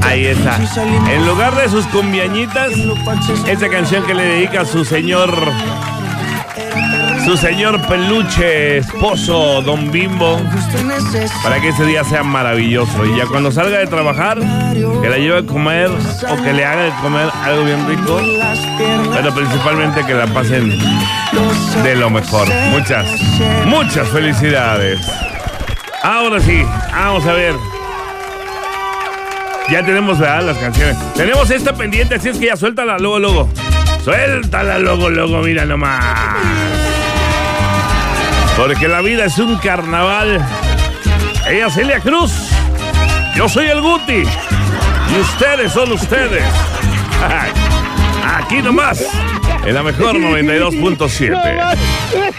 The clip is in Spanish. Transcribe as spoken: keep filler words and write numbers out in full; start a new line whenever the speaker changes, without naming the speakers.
Ahí está. En lugar de sus cumbiañitas, esa canción que le dedica a su señor, su señor peluche, esposo, Don Bimbo, para que ese día sea maravilloso. Y ya cuando salga de trabajar, que la lleve a comer o que le haga de comer algo bien rico, pero principalmente que la pasen de lo mejor. Muchas, muchas felicidades. Ahora sí, vamos a ver. Ya tenemos, ¿verdad?, las canciones. Tenemos esta pendiente, así es que ya suéltala luego, luego. Suéltala luego, luego, mira nomás. Porque la vida es un carnaval. Ella es Celia Cruz. Yo soy el Guti. Y ustedes son ustedes. Aquí nomás. En la mejor noventa y dos punto siete.